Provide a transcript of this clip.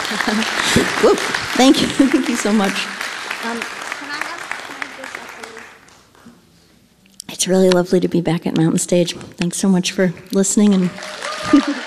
Whoop, thank you. Thank you so much. It's really lovely to be back at Mountain Stage. Thanks so much for listening and